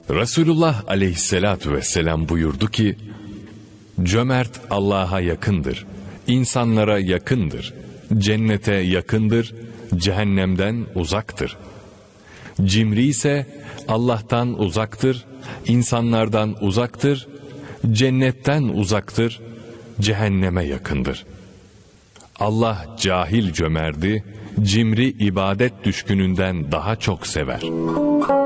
Resulullah aleyhissalatu vesselam buyurdu ki, cömert Allah'a yakındır, insanlara yakındır, cennete yakındır, cehennemden uzaktır. Cimri ise Allah'tan uzaktır, insanlardan uzaktır, cennetten uzaktır, cehenneme yakındır. Allah cahil cömerdi, cimri ibadet düşkününden daha çok sever.